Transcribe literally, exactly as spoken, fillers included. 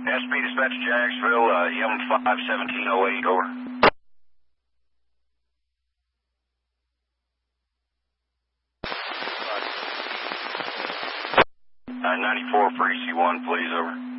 S P Dispatch Jacksville, uh, M five seventeen oh eight, over. Uh, ninety-four for E C one, please, over.